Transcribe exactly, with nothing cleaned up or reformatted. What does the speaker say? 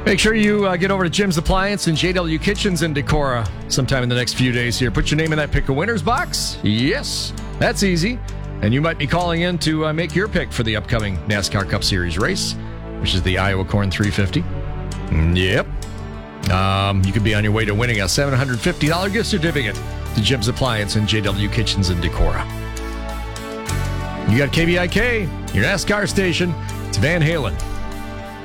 Make sure you uh, get over to Jim's Appliance and J W Kitchens in Decorah sometime in the next few days here. Put your name in that Pick a Winners box. Yes, that's easy. And you might be calling in to uh, make your pick for the upcoming NASCAR Cup Series race, which is the Iowa Corn three fifty. Yep. Um, you could be on your way to winning a seven hundred fifty dollars gift certificate to Jim's Appliance and J W Kitchens in Decorah. You got K B I K, your NASCAR station. It's Van Halen.